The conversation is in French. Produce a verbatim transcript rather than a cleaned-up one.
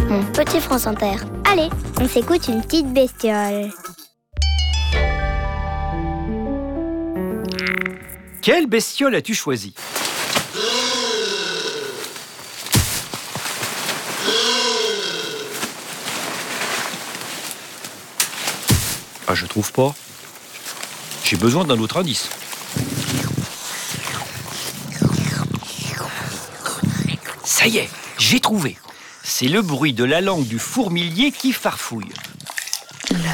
mon petit France Inter. Allez, on s'écoute une petite bestiole. Quelle bestiole as-tu choisi? Ah, je trouve pas. J'ai besoin d'un autre indice. Ça y est, j'ai trouvé. C'est le bruit de la langue du fourmilier qui farfouille.